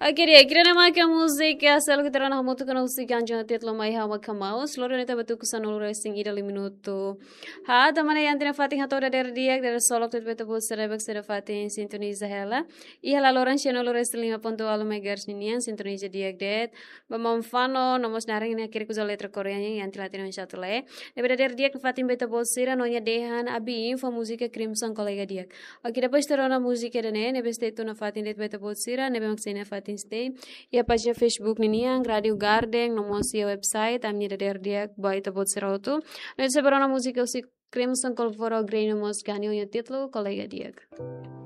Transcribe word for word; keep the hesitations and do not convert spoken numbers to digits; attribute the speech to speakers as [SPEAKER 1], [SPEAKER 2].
[SPEAKER 1] Oke dia, kira nama ke musik ya selalu kita rana hamutu kana musik yang jangan tiat lo mai hawa kamau seluruh neta batu kusan ulu racing ida minuto. Ha tamana yang tina fatih hato da der diak dari solok tet beta bos serebek sera fatih sintoniza hela. Iha la loran channel ulu racing lima ponto alo megahertz ninian sintoniza diak det. Bamamfano nomos naring ini akhir kuzo letra koreanya yang tilatin satu le. Daripada der diak fatih beta bos sera nonya dehan abi info musika crimson kolega diak. Oke depois terona musika dene nebes itu na fatih det beta bos sera nebe maksina fatih stay ya pagina Facebook niniang Radio Garden nomosi website amni da der diak baita bot serautu no seberona musika usik Crimson Colforo Grey nomos ganio ya titlo kolega diak